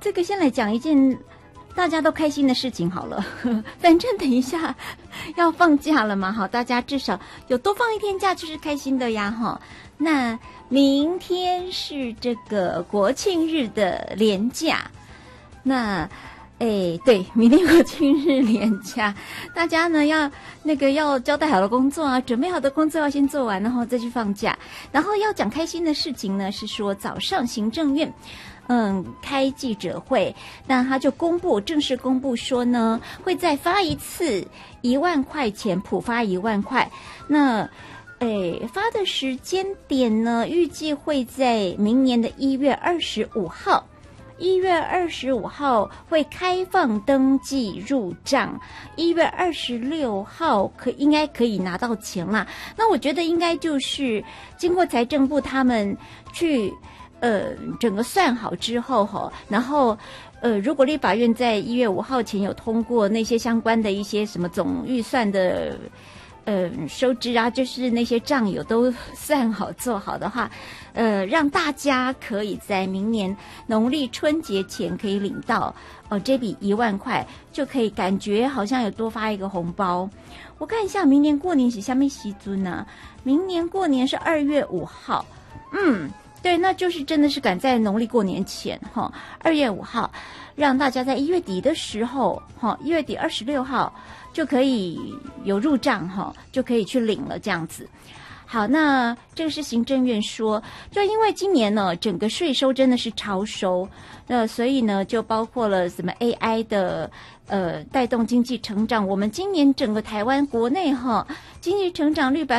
这个先来讲一件大家都开心的事情好了，反正等一下要放假了嘛，好，大家至少有多放一天假就是开心的呀，哈。那明天是这个国庆日的连假，那对，明天国庆日连假，大家呢要交代好的工作啊，准备好的工作要先做完，然后再去放假。然后要讲开心的事情呢，是说早上行政院开记者会，那他就正式公布说呢，会再发一次1万块钱，普发1万块。那发的时间点呢，预计会在明年的1月25号。1月25号会开放登记入账，1月26号应该可以拿到钱啦。那我觉得应该就是经过财政部他们去整个算好之后哈，然后如果立法院在1月5号前有通过那些相关的一些什么总预算的收支啊，就是那些账有都算好做好的话，让大家可以在明年农历春节前可以领到这笔1万块，就可以感觉好像有多发一个红包。我看一下明年过年是什么时阵呢？明年过年是2月5号，对，那就是真的是赶在农历过年前哈，2月5号，让大家在1月底的时候哈，1月底26号就可以有入账哈，就可以去领了这样子。好，那这个是行政院说，就因为今年呢整个税收真的是超收，所以呢就包括了什么 AI 的带动经济成长。我们今年整个台湾国内哈经济成长率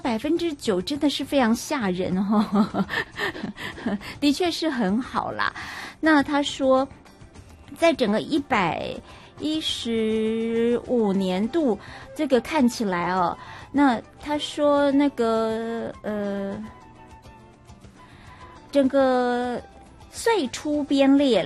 8%、9%，真的是非常吓人哈，的确是很好啦。那他说，在整个115年度，这个看起来哦，那他说那个整个岁出编列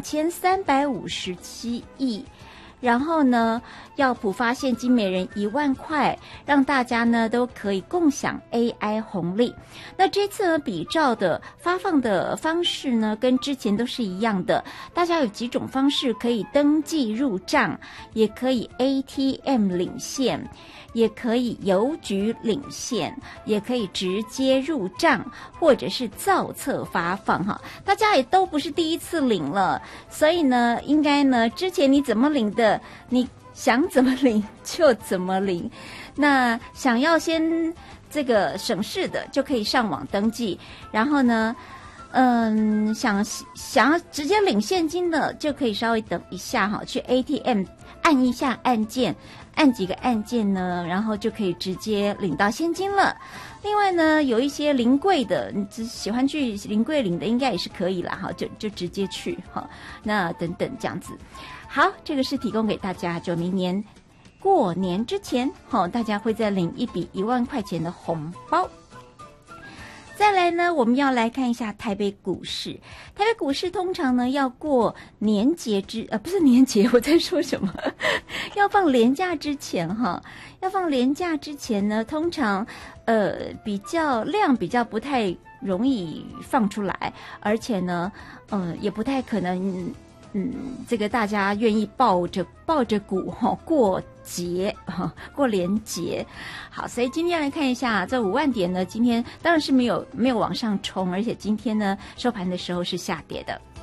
2357亿，然后呢要普发现金每人1万块，让大家呢都可以共享 AI 红利。那这次呢比照的发放的方式呢跟之前都是一样的，大家有几种方式可以登记入账，也可以 ATM 领现，也可以邮局领现，也可以直接入账，或者是造册发放哈。大家也都不是第一次领了，所以呢应该呢之前你怎么领的，你想怎么领就怎么领。那想要先这个省事的就可以上网登记，然后呢想要直接领现金的就可以稍微等一下哈，去 ATM 按一下按键，按几个按键呢，然后就可以直接领到现金了。另外呢，有一些临柜的，你只喜欢去临柜领的，应该也是可以啦哈，就直接去哈。那等等这样子，好，这个是提供给大家，就明年过年之前，大家会再领一笔1万块钱的红包。再来呢，我们要来看一下台北股市。台北股市通常呢要过年节不是年节，我在说什么？要放连假之前哈，要放连假之前呢，通常比较不太容易放出来，而且呢也不太可能这个大家愿意抱着股过节过连节。好，所以今天来看一下这5万点呢，今天当然是没有往上冲，而且今天呢收盘的时候是下跌的。